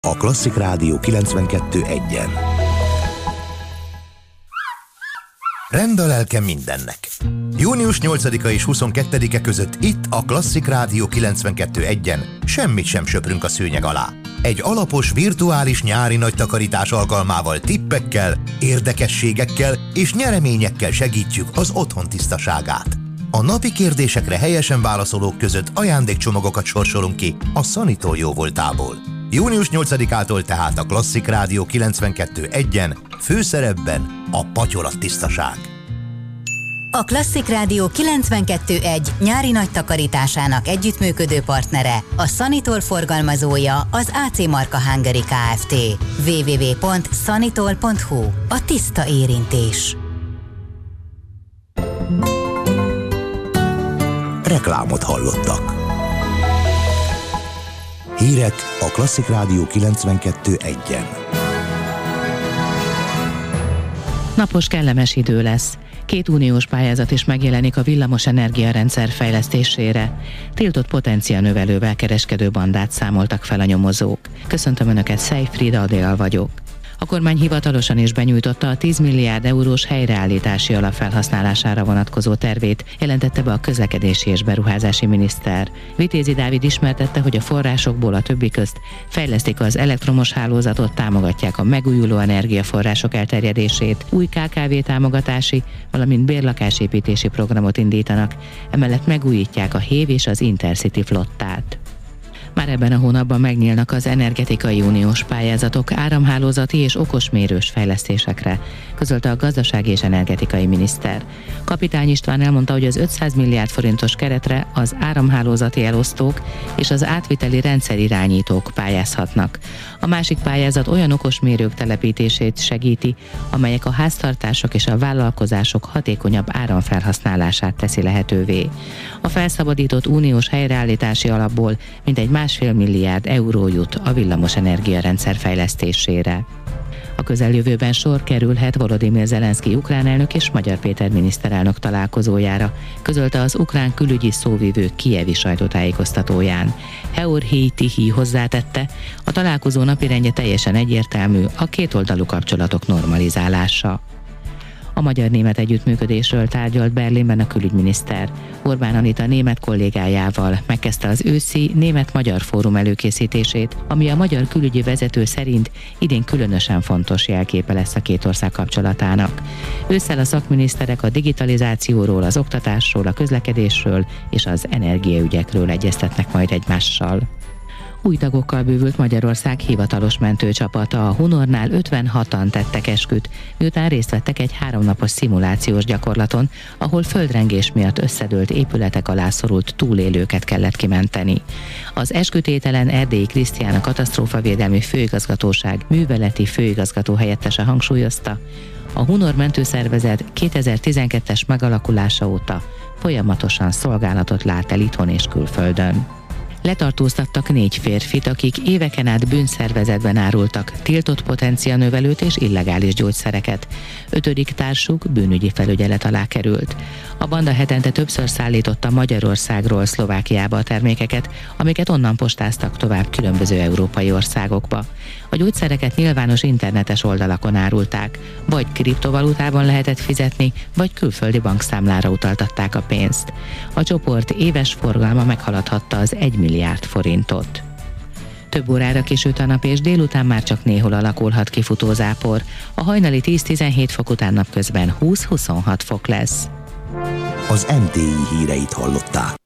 A Klasszik Rádió 92.1-en. Rend a lelke mindennek. Június 8-a és 22-e között itt a Klasszik Rádió 92.1-en semmit sem söprünk a szőnyeg alá. Egy alapos virtuális nyári nagy takarítás alkalmával tippekkel, érdekességekkel és nyereményekkel segítjük az otthon tisztaságát. A napi kérdésekre helyesen válaszolók között ajándékcsomagokat sorsolunk ki a Sanitol jóvoltából. Június 8-ától tehát a Klasszik Rádió 92.1-en főszerepben a patyolattisztaság. A Klasszik Rádió 92.1 nyári nagy takarításának együttműködő partnere, a Sanitol forgalmazója az AC Marka Hungary Kft. www.sanitol.hu. A tiszta érintés. Reklámot hallottak. Hírek a Klasszik Rádió 92.1-en. Napos, kellemes idő lesz. 2 uniós pályázat is megjelenik a villamos energiarendszer fejlesztésére. Tiltott potencianövelővel kereskedő bandát számoltak fel a nyomozók. Köszöntöm Önöket, Szejfrida Adél vagyok. A kormány hivatalosan is benyújtotta a 10 milliárd eurós helyreállítási alap felhasználására vonatkozó tervét, jelentette be a közlekedési és beruházási miniszter. Vitézi Dávid ismertette, hogy a forrásokból a többi közt fejlesztik az elektromos hálózatot, támogatják a megújuló energiaforrások elterjedését, új KKV támogatási, valamint bérlakásépítési programot indítanak, emellett megújítják a HÉV és az Intercity flottát. Már ebben a hónapban megnyílnak az energetikai uniós pályázatok áramhálózati és okosmérős fejlesztésekre, közölte a gazdasági és energetikai miniszter. Kapitány István elmondta, hogy az 500 milliárd forintos keretre az áramhálózati elosztók és az átviteli rendszerirányítók pályázhatnak. A másik pályázat olyan okosmérők telepítését segíti, amelyek a háztartások és a vállalkozások hatékonyabb áramfelhasználását teszi lehetővé. A felszabadított uniós helyreállítási alapból mintegy 1,5 milliárd euró jut a villamos energiarendszer fejlesztésére. A közeljövőben sor kerülhet Volodymyr Zelenszky ukrán elnök és Magyar Péter miniszterelnök találkozójára, közölte az ukrán külügyi szóvivő kijevi sajtótájékoztatóján. Heorhij Tihij hozzátette, a találkozó napirendje teljesen egyértelmű, a kétoldalú kapcsolatok normalizálása. A magyar-német együttműködésről tárgyalt Berlinben a külügyminiszter. Orbán Anita német kollégájával megkezdte az őszi német-magyar fórum előkészítését, ami a magyar külügyi vezető szerint idén különösen fontos jelképe lesz a két ország kapcsolatának. Ősszel a szakminiszterek a digitalizációról, az oktatásról, a közlekedésről és az energiaügyekről egyeztetnek majd egymással. Új tagokkal bővült Magyarország hivatalos mentőcsapata. A Hunornál 56-an tettek esküt, miután részt vettek egy 3 napos szimulációs gyakorlaton, ahol földrengés miatt összedőlt épületek alá szorult túlélőket kellett kimenteni. Az eskütételen Erdélyi Krisztián, a Katasztrófavédelmi Főigazgatóság műveleti főigazgató helyettese hangsúlyozta, a Hunor mentőszervezet 2012-es megalakulása óta folyamatosan szolgálatot lát el itthon és külföldön. Letartóztattak 4 férfit, akik éveken át bűnszervezetben árultak tiltott potencianövelőt és illegális gyógyszereket. 5. társuk bűnügyi felügyelet alá került. A banda hetente többször szállította Magyarországról Szlovákiába a termékeket, amiket onnan postáztak tovább különböző európai országokba. A gyógyszereket nyilvános internetes oldalakon árulták, vagy kriptovalutában lehetett fizetni, vagy külföldi bankszámlára utaltatták a pénzt. A csoport éves forgalma meghaladhatta az 1 milliárd forintot. Több órára kisüt a nap, és délután már csak néhol alakulhat ki futózápor. A hajnali 10-17 fok után napközben 20-26 fok lesz. Az MTI híreit hallották.